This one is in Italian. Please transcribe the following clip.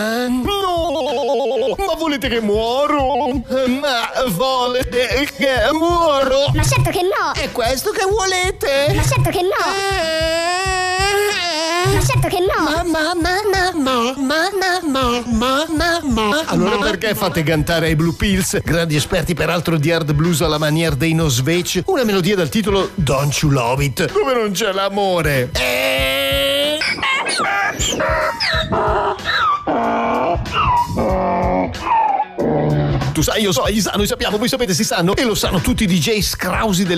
No! Ma volete che muoro? Ma volete che muoro? Ma certo che no! È questo che volete? Ma certo che no! Ma certo che no! Allora perché fate cantare ai Blue Pills, grandi esperti peraltro di hard blues alla maniera dei No Svec, una melodia dal titolo Don't You Love It, dove non c'è l'amore? Tu sai, io so, noi sappiamo, voi sapete, si sanno, e lo sanno tutti i DJ scrausi del